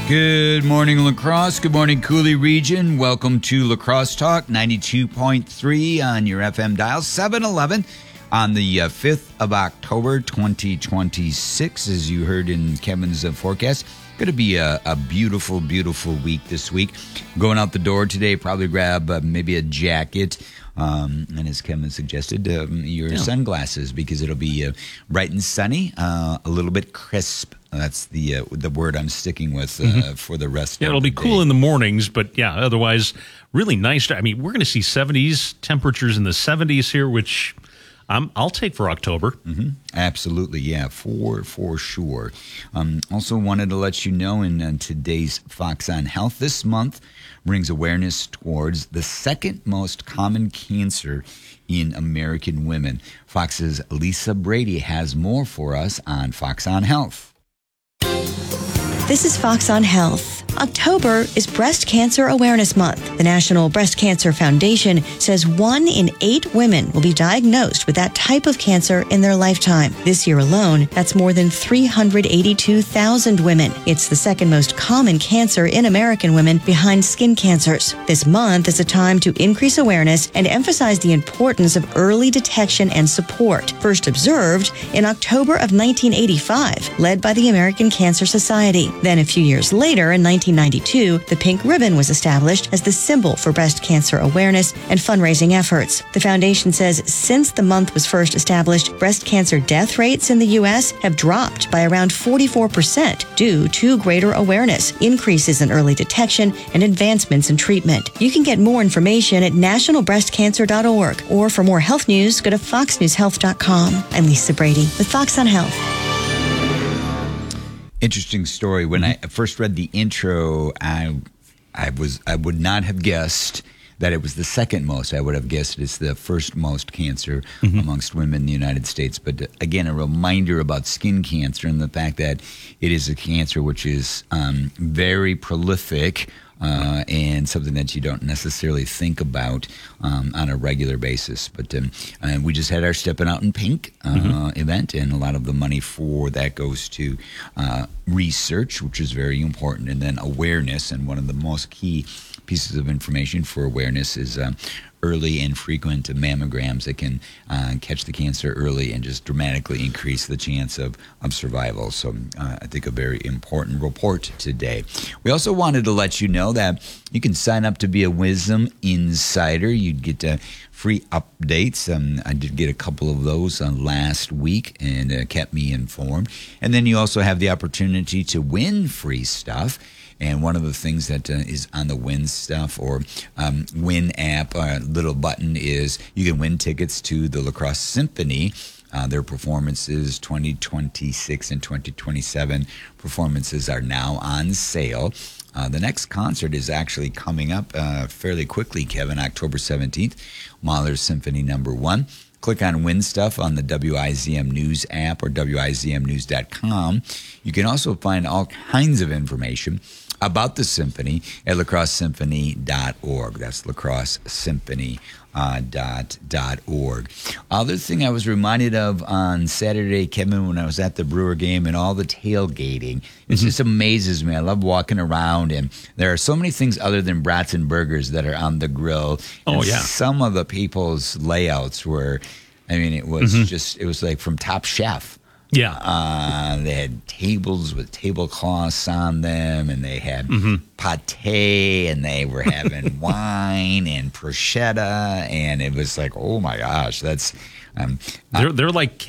Good morning, La Crosse. Good morning, Cooley Region. Welcome to La Crosse Talk, 92.3 on your FM dial, 711 on the 5th of October, 2026, as you heard in Kevin's forecast. Going to be a beautiful, beautiful week this week. Going out the door today, probably grab maybe a jacket, and as Kevin suggested, your sunglasses, because it'll be bright and sunny, a little bit crisp. That's the word I'm sticking with for the rest of the day. It'll be cool in the mornings, but otherwise really nice. I mean, we're going to see 70s, temperatures in the 70s here, which I'll take for October. Mm-hmm. Absolutely, yeah, for sure. Also wanted to let you know in today's Fox on Health, this month brings awareness towards the second most common cancer in American women. Fox's Lisa Brady has more for us on Fox on Health. This is Fox on Health. October is Breast Cancer Awareness Month. The National Breast Cancer Foundation says 1 in 8 women will be diagnosed with that type of cancer in their lifetime. This year alone, that's more than 382,000 women. It's the second most common cancer in American women behind skin cancers. This month is a time to increase awareness and emphasize the importance of early detection and support. First observed in October of 1985, led by the American Cancer Society. Then a few years later, in 1992, the pink ribbon was established as the symbol for breast cancer awareness and fundraising efforts. The foundation says since the month was first established, breast cancer death rates in the U.S. have dropped by around 44% due to greater awareness, increases in early detection, and advancements in treatment. You can get more information at nationalbreastcancer.org, or for more health news, go to foxnewshealth.com. I'm Lisa Brady with Fox on Health. Interesting story. When I first read the intro, I would not have guessed that it was the second most. I would have guessed it's the first most cancer amongst women in the United States. But again, a reminder about skin cancer and the fact that it is a cancer which is very prolific, and something that you don't necessarily think about on a regular basis. But we just had our Stepping Out in Pink event, and a lot of the money for that goes to research, which is very important, and then awareness. And one of the most key pieces of information for awareness is early and frequent mammograms that can catch the cancer early and just dramatically increase the chance of survival. So I think a very important report today. We also wanted to let you know that you can sign up to be a Wisdom Insider. You'd get free updates. I did get a couple of those last week and kept me informed. And then you also have the opportunity to win free stuff. And one of the things that is on the Win stuff or Win app little button is you can win tickets to the La Crosse Symphony. Their performances 2026 and 2027 performances are now on sale. The next concert is actually coming up fairly quickly, Kevin, October 17th, Mahler's Symphony No. 1. Click on Win Stuff on the WIZM News app or WIZMnews.com. You can also find all kinds of information about the symphony at lacrossesymphony.org. That's lacrossesymphony.org. Other thing I was reminded of on Saturday, Kevin, when I was at the Brewer game and all the tailgating, it just amazes me. I love walking around, and there are so many things other than brats and burgers that are on the grill. Oh, yeah. Some of the people's layouts were, I mean, it was just, it was like from Top Chef. Yeah. They had tables with tablecloths on them, and they had pate, and they were having wine and prosciutto, and it was like, oh my gosh, that's they're like